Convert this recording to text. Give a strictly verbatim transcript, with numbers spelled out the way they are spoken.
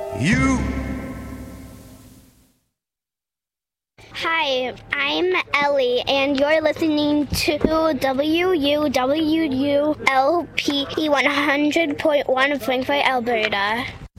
You. Hi, I'm Ellie, and you're listening to W U W U L P one hundred point one Frankfurt, Alberta.